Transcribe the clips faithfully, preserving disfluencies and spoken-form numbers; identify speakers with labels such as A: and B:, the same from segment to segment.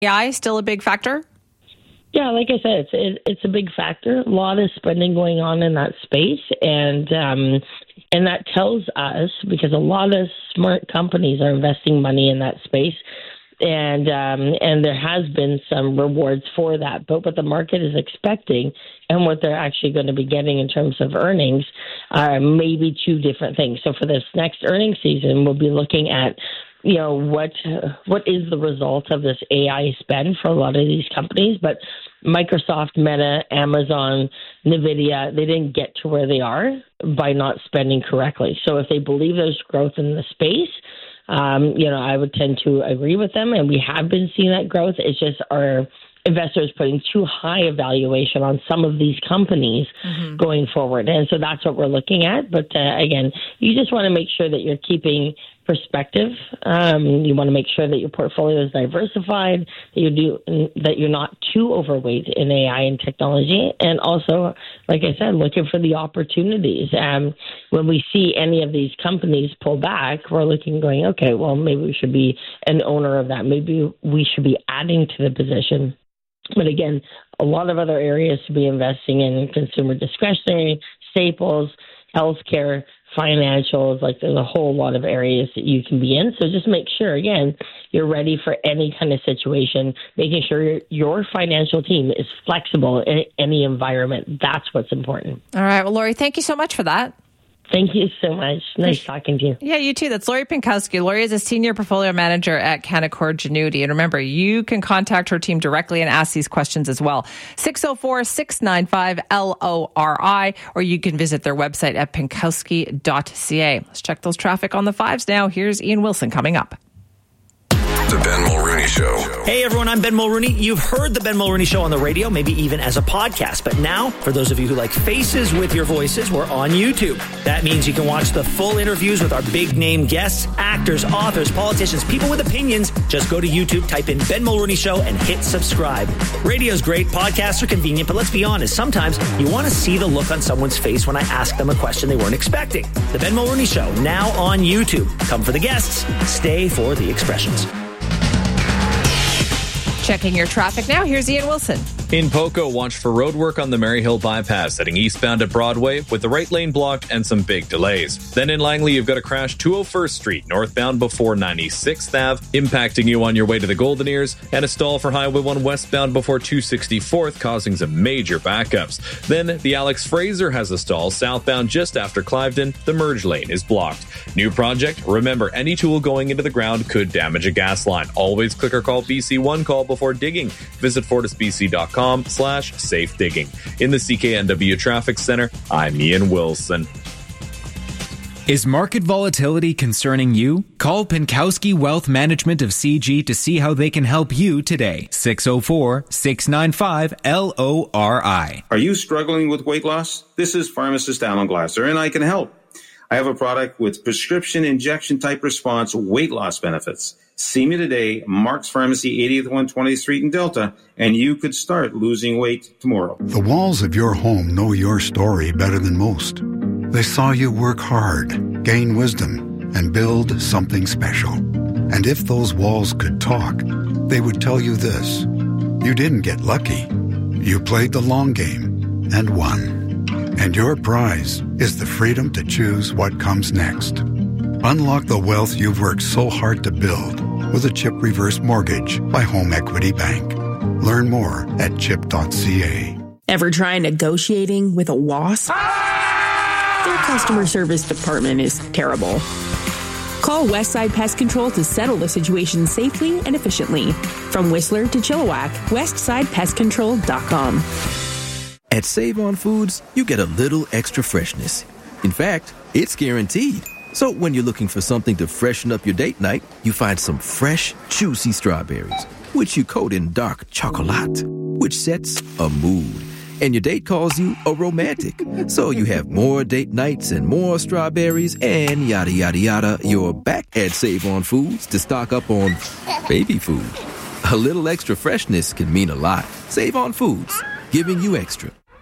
A: A I still a big factor?
B: Yeah, like I said, it's it, it's a big factor. A lot of spending going on in that space, and um, and that tells us, because a lot of smart companies are investing money in that space, and um, and there has been some rewards for that. But what the market is expecting and what they're actually going to be getting in terms of earnings are maybe two different things. So for this next earnings season, we'll be looking at, you know, what uh, what is the result of this A I spend for a lot of these companies. But Microsoft, Meta, Amazon, NVIDIA, they didn't get to where they are by not spending correctly. So if they believe there's growth in the space, um, you know, I would tend to agree with them. And we have been seeing that growth. It's just our investors putting too high a valuation on some of these companies mm-hmm. going forward. And so that's what we're looking at. But uh, again, you just want to make sure that you're keeping perspective. Um, you want to make sure that your portfolio is diversified, that you do, that you're not too overweight in A I and technology. And also, like I said, looking for the opportunities. Um, when we see any of these companies pull back, we're looking going, okay, well, maybe we should be an owner of that. Maybe we should be adding to the position. But again, a lot of other areas to be investing in: consumer discretionary, staples, healthcare, financials. Like, there's a whole lot of areas that you can be in. So just make sure, again, you're ready for any kind of situation, making sure your, your financial team is flexible in any environment. That's what's important.
A: All right. Well, Lori, thank you so much for that.
B: Thank you so much. Nice talking to you.
A: Yeah, you too. That's Lori Pinkowski. Lori is a senior portfolio manager at Canaccord Genuity. And remember, you can contact her team directly and ask these questions as well. six oh four, six nine five, L O R I, or you can visit their website at pinkowski dot c a. Let's check those traffic on the fives now. Here's Ian Wilson coming up.
C: The Ben Mulrooney Show.
D: Hey everyone, I'm Ben Mulrooney. You've heard the Ben Mulrooney Show on the radio, maybe even as a podcast. But now, for those of you who like faces with your voices, we're on YouTube. That means you can watch the full interviews with our big name guests, actors, authors, politicians, people with opinions. Just go to YouTube, type in Ben Mulrooney Show, and hit subscribe. Radio's great, podcasts are convenient, but let's be honest, sometimes you want to see the look on someone's face when I ask them a question they weren't expecting. The Ben Mulrooney Show, now on YouTube. Come for the guests, stay for the expressions.
A: Checking your traffic now, here's Ian Wilson.
E: In Poco, watch for road work on the Maryhill bypass heading eastbound at Broadway with the right lane blocked and some big delays. Then in Langley, you've got a crash two oh first Street northbound before ninety-sixth Avenue, impacting you on your way to the Golden Ears, and a stall for Highway one westbound before two sixty-fourth, causing some major backups. Then the Alex Fraser has a stall southbound just after Cliveden. The merge lane is blocked. New project, remember, any tool going into the ground could damage a gas line. Always click or call B C one call before digging. Visit fortis b c dot com slash safe digging. In the C K N W Traffic Center, I'm Ian Wilson.
F: Is market volatility concerning you? Call Pinkowski Wealth Management of C G to see how they can help you today. six oh four, six nine five, L O R I.
G: Are you struggling with weight loss? This is pharmacist Alan Glasser, and I can help. I have a product with prescription injection type response weight loss benefits. See me today, Mark's Pharmacy, eightieth one twentieth Street in Delta, and you could start losing weight tomorrow.
H: The walls of your home know your story better than most. They saw you work hard, gain wisdom, and build something special. And if those walls could talk, they would tell you this: you didn't get lucky. You played the long game and won. And your prize is the freedom to choose what comes next. Unlock the wealth you've worked so hard to build with a CHIP reverse mortgage by Home Equity Bank. Learn more at chip dot c a.
I: Ever try negotiating with a wasp? Their customer service department is terrible. Call Westside Pest Control to settle the situation safely and efficiently. From Whistler to Chilliwack, westside pest control dot com.
J: At Save-On Foods, you get a little extra freshness. In fact, it's guaranteed. So when you're looking for something to freshen up your date night, you find some fresh, juicy strawberries, which you coat in dark chocolate, which sets a mood. And your date calls you a romantic. So you have more date nights and more strawberries and yada, yada, yada. You're back at Save-On Foods to stock up on baby food. A little extra freshness can mean a lot. Save-On Foods, giving you extra.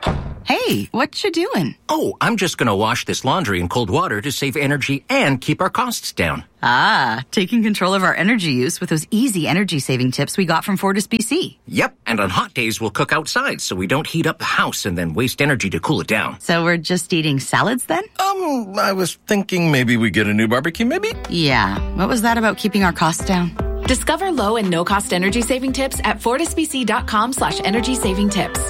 K: Hey, what you doing?
L: Oh, I'm just going to wash this laundry in cold water to save energy and keep our costs down.
K: Ah, taking control of our energy use with those easy energy-saving tips we got from FortisBC.
L: Yep, and on hot days, we'll cook outside so we don't heat up the house and then waste energy to cool it down.
K: So we're just eating salads then?
M: Um, I was thinking maybe we get a new barbecue, maybe?
K: Yeah, what was that about keeping our costs down?
N: Discover low and no-cost energy-saving tips at fortisbc.com slash energy-saving tips.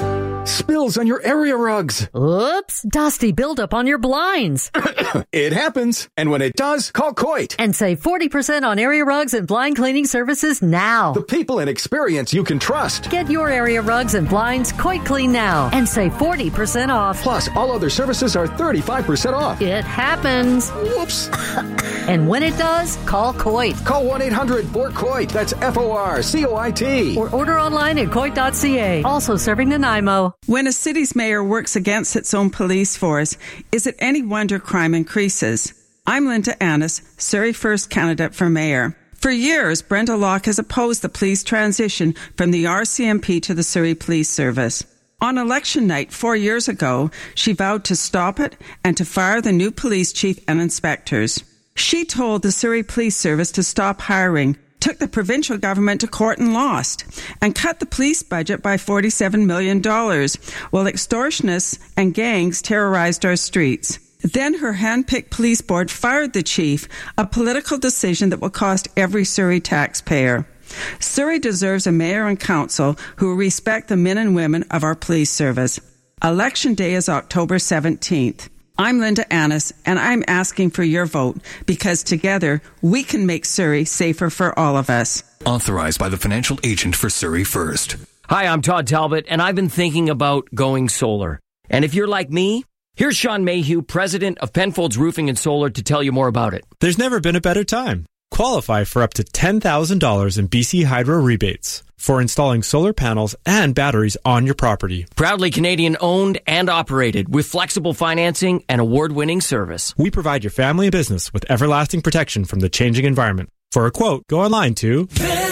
O: Spills on your area rugs.
P: Oops, dusty buildup on your blinds.
O: It happens. And when it does, call Coit.
P: And save forty percent on area rugs and blind cleaning services now.
O: The people and experience you can trust.
P: Get your area rugs and blinds Coit Clean now and save forty percent off.
O: Plus, all other services are thirty-five percent off.
P: It happens.
O: Whoops.
P: And when it does, call Coit.
O: Call one eight hundred four COIT. That's F O R C O I T.
P: Or order online at coit dot c a. Also serving Nanaimo.
Q: When a city's mayor works against its own police force, is it any wonder crime increases? I'm Linda Annis, Surrey First candidate for mayor. For years, Brenda Locke has opposed the police transition from the R C M P to the Surrey Police Service. On election night four years ago, she vowed to stop it and to fire the new police chief and inspectors. She told the Surrey Police Service to stop hiring, took the provincial government to court and lost, and cut the police budget by forty-seven million dollars, while extortionists and gangs terrorized our streets. Then her hand-picked police board fired the chief, a political decision that will cost every Surrey taxpayer. Surrey deserves a mayor and council who respect the men and women of our police service. Election day is October seventeenth. I'm Linda Annis, and I'm asking for your vote because together we can make Surrey safer for all of us.
R: Authorized by the financial agent for Surrey First.
S: Hi, I'm Todd Talbot, and I've been thinking about going solar. And if you're like me, here's Sean Mayhew, president of Penfolds Roofing and Solar, to tell you more about it.
T: There's never been a better time. Qualify for up to ten thousand dollars in B C Hydro rebates for installing solar panels and batteries on your property.
S: Proudly Canadian owned and operated with flexible financing and award-winning service.
T: We provide your family and business with everlasting protection from the changing environment. For a quote, go online to